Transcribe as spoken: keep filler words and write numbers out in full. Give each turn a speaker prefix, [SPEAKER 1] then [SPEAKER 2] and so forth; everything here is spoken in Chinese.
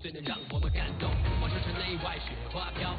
[SPEAKER 1] 最能让我们感动。望穿城内外雪花飘，